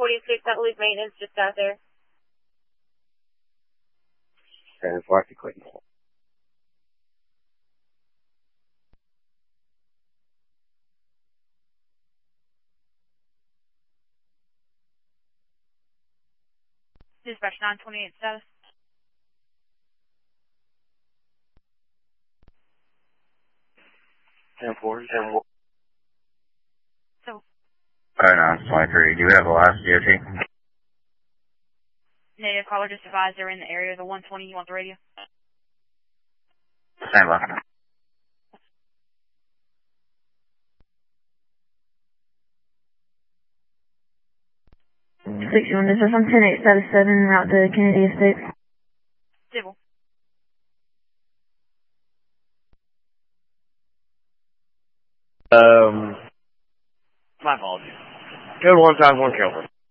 146, I believe maintenance just got there. Translate quick. Dispatch 928 status. So, No, slide 3. Do you have the last DOT? native caller just advised they're in the area of the 120. You want the radio? Stand by. This is on 10-8 status 7 route to Kennedy Estates. Civil. My apologies. Code 151 Kelvin.